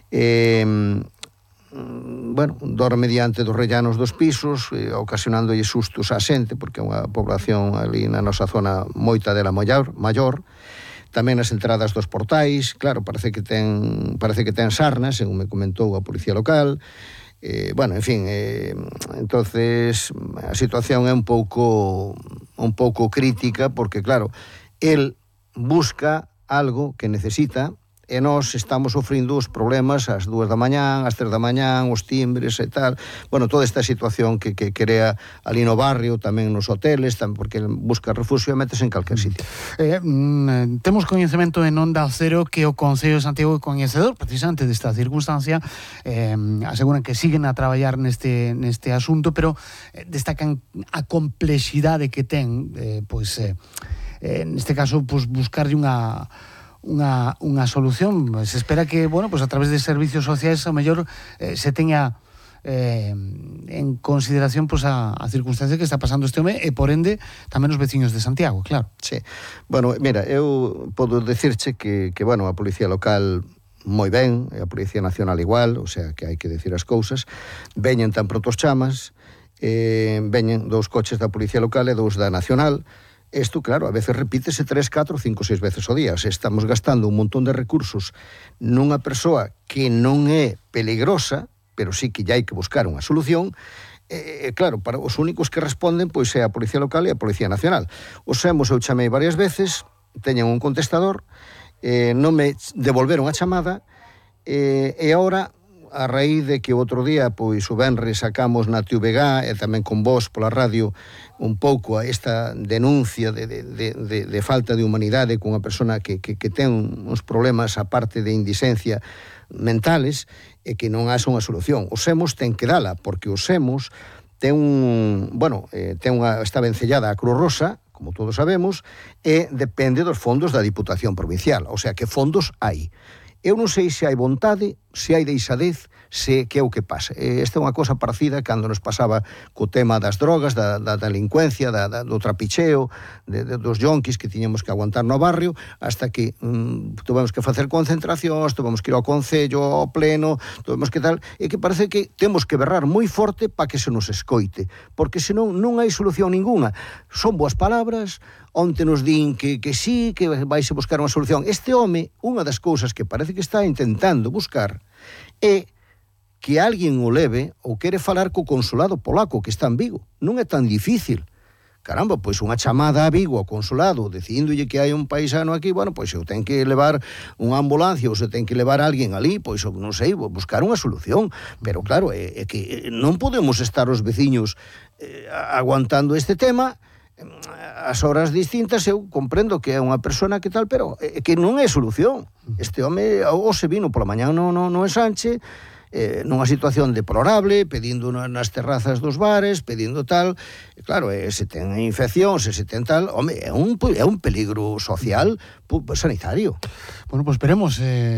Bueno, dorme diante dos rellanos dos pisos, ocasionándolle sustos á xente, porque é unha población ali na nosa zona moita dela maior, tamén nas entradas dos portais, claro, parece que ten sarnas, según me comentou a policía local. Bueno, en fin, entonces a situación é un pouco crítica, porque claro, el busca algo que necesita, e nós estamos sofrindo os problemas ás 2 da mañán, ás 3 da mañán, os timbres e tal. Bueno, toda esta situación que crea ali no barrio, tamén nos hoteles, porque busca refugio e metes en calquer sitio. Temos coñecemento en Onda Cero que o Concello de Santiago é coñecedor precisamente desta circunstancia, aseguran que siguen a traballar neste asunto, pero destacan a complexidade que ten, neste caso, buscarlle unha solución. Se espera que, bueno, pues a través de servicios sociais ao mellor se teña en consideración pues a circunstancia que está pasando este home e por ende tamén os veciños de Santiago, claro. Sí. Bueno, mira, eu podo decirche que bueno, a Policía Local moi ben, e a Policía Nacional igual, o sea, que hai que decir as cousas. Veñen tan pronto os chamas, veñen 2 coches da Policía Local e 2 da Nacional. Isto, claro, a veces repítese 3, 4, 5, 6 veces ao día. Se estamos gastando un montón de recursos nunha persoa que non é peligrosa, pero sí que ya hai que buscar unha solución, claro, para os únicos que responden pois é a Policía Local e a Policía Nacional. Os eu chamei varias veces, teñen un contestador, non me devolveron a chamada, e agora, a raíz de que outro día, pois o venres sacamos na TVG e tamén con vos pola radio un pouco a esta denuncia de falta de humanidade cunha persona que ten uns problemas aparte de indixencia mentales, e que non haxa unha solución. Os EMOS ten que dala, porque os EMOS está vencellada a Cruz Rosa, como todos sabemos, e depende dos fondos da Diputación Provincial, o sea que fondos hai. Eu non sei se hai vontade, se hai deixadez, se que é o que pasa. Esta é unha cosa parecida cando nos pasaba co tema das drogas, da delincuencia, do trapicheo, dos yonquis que tiñamos que aguantar no barrio, hasta que tuvemos que facer concentracións, tuvemos que ir ao Concello, ao Pleno, tuvemos que tal, e que parece que temos que berrar moi forte para que se nos escoite, porque senón non hai solución ninguna. Son boas palabras, onte nos din que sí, que vaise buscar unha solución. Este home, unha das cousas que parece que está intentando buscar é que alguén o leve ou quere falar co consulado polaco que está en Vigo. Non é tan difícil. Caramba, pois unha chamada a Vigo ao consulado dicíndolle que hai un paisano aquí, bueno, pois eu ten que levar unha ambulancia ou se ten que levar alguén ali, pois non sei, buscar unha solución. Pero claro, é que non podemos estar os veciños aguantando este tema as horas distintas. Eu comprendo que é unha persona que tal, pero que non é solución. Este home se vino pola mañá no ensanche, nunha situación deplorable, pedindo nas terrazas dos bares, pedindo tal, e claro, se ten infección, se ten tal, home, é un peligro social sanitario. Bueno, pues veremos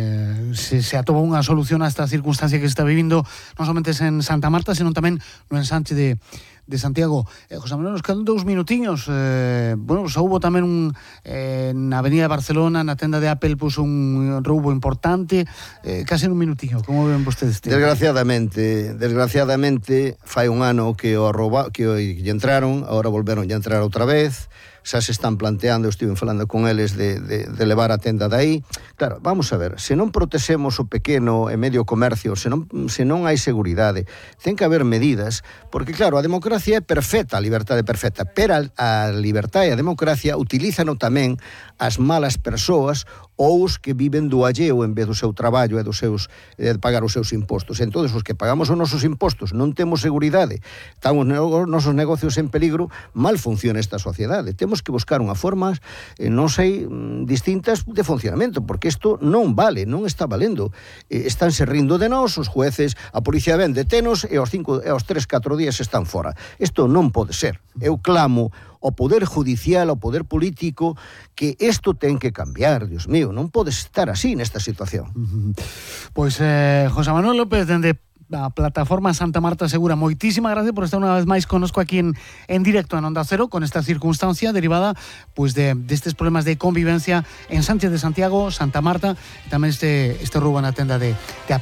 se atopa unha solución a esta circunstancia que se está vivindo non somente en Santa Marta, senón tamén no ensanche de Santiago. José Manuel, nos quedan 2 minutiños. Bueno, xa houbo tamén na Avenida de Barcelona, na tenda de Apple, pues un roubo importante, case en un minutiño. Como ven vostedes? Desgraciadamente, fai un ano que lle entraron, agora volveron a entrar outra vez. Xa se están planteando, estiven falando con eles de levar a tenda dai. Claro, vamos a ver, se non protexemos o pequeno e medio comercio, se non hai seguridade, ten que haber medidas, porque claro, a democracia é perfecta, a liberdade é perfecta, pero a liberdade e a democracia utilízano tamén as malas persoas ou os que viven do alleo en vez do seu traballo e de pagar os seus impostos. Entón, os que pagamos os nosos impostos non temos seguridade, estamos os nosos negocios en peligro, mal funciona esta sociedade. Temos que buscar unha forma, non sei, distintas de funcionamento, porque isto non vale, non está valendo. Estánse rindo de nós, os jueces, a policía ven detenos e aos 3, 4 días están fora. Isto non pode ser. Eu clamo ao Poder Judicial, ao Poder Político, que isto ten que cambiar, Dios mío, non pode estar así nesta situación. Pois, José Manuel López, dende a plataforma Santa Marta Segura, moitísima gracias por estar unha vez máis connosco aquí en directo en Onda Cero, con esta circunstancia derivada pues destes problemas de convivencia en Sánchez de Santiago, Santa Marta, e tamén este roubo na tenda de